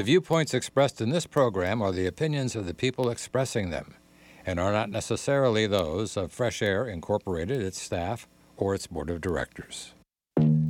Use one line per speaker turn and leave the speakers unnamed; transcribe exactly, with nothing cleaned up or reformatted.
viewpoints expressed in this program are the opinions of the people expressing them and are not necessarily those of Fresh Air Incorporated, its staff, or its board of directors.